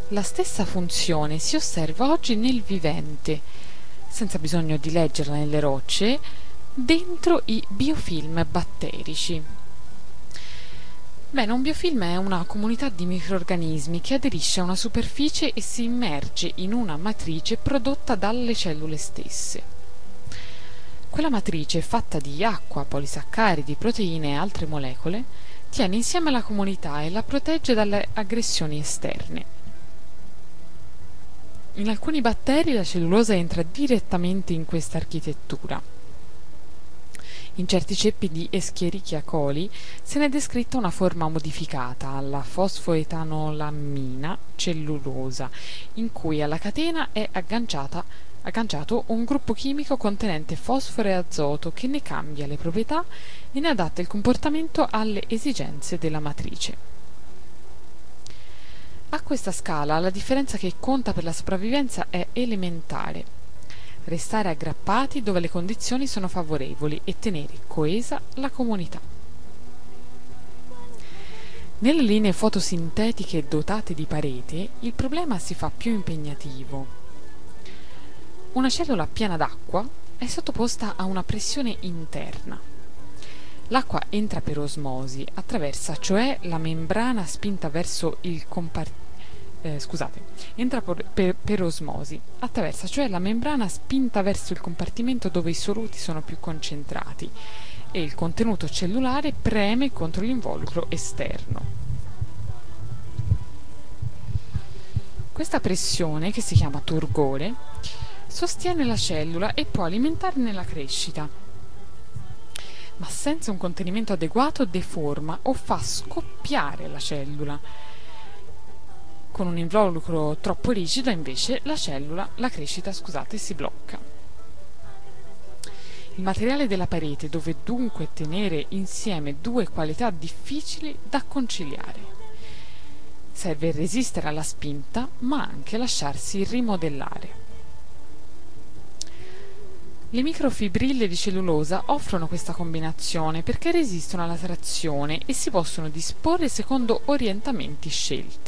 La stessa funzione si osserva oggi nel vivente, senza bisogno di leggerla nelle rocce, dentro i biofilm batterici. Bene, un biofilm è una comunità di microrganismi che aderisce a una superficie e si immerge in una matrice prodotta dalle cellule stesse. Quella matrice, fatta di acqua, polisaccaridi, proteine e altre molecole, tiene insieme la comunità e la protegge dalle aggressioni esterne. In alcuni batteri la cellulosa entra direttamente in questa architettura. In certi ceppi di Escherichia coli se ne è descritta una forma modificata, la fosfoetanolamina cellulosa, in cui alla catena è agganciato un gruppo chimico contenente fosforo e azoto che ne cambia le proprietà e ne adatta il comportamento alle esigenze della matrice. A questa scala la differenza che conta per la sopravvivenza è elementare: restare aggrappati dove le condizioni sono favorevoli e tenere coesa la comunità. Nelle linee fotosintetiche dotate di parete il problema si fa più impegnativo. Una cellula piena d'acqua è sottoposta a una pressione interna. L'acqua entra per osmosi, attraversa cioè la membrana spinta verso il per osmosi, attraversa cioè la membrana spinta verso il compartimento dove i soluti sono più concentrati e il contenuto cellulare preme contro l'involucro esterno. Questa pressione, che si chiama turgore, sostiene la cellula e può alimentarne la crescita, ma senza un contenimento adeguato deforma o fa scoppiare la cellula. Con un involucro troppo rigido invece la crescita si blocca. Il materiale della parete deve dunque tenere insieme due qualità difficili da conciliare. Serve resistere alla spinta, ma anche lasciarsi rimodellare. Le microfibrille di cellulosa offrono questa combinazione perché resistono alla trazione e si possono disporre secondo orientamenti scelti.